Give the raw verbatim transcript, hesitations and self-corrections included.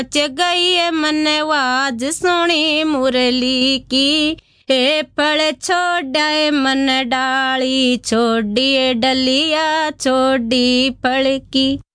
च गई है मन वाज सुनी मुरली की। हे फल छोड़ाए मन डाली छोड़िए डलिया छोड़ी फल की।